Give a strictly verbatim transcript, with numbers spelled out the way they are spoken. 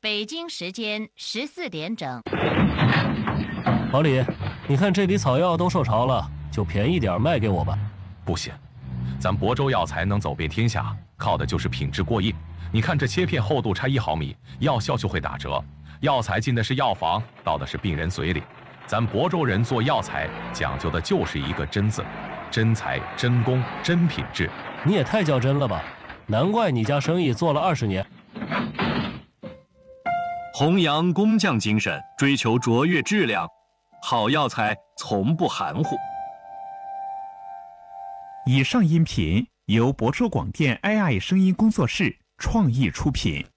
北京时间十四点整。 老李，你看这里草药都受潮了，就便宜点卖给我吧。 不行，咱亳州药材能走遍天下，靠的就是品质过硬。你看这切片厚度差一毫米，药效就会打折。药材进的是药房，到的是病人嘴里。咱亳州人做药材讲究的就是一个真字，真材真工真品质。 你也太较真了吧，难怪你家生意做了二十年。 弘扬工匠精神，追求卓越质量，好药材从不含糊。 以上音频由亳州广电 A I 声音工作室创意出品。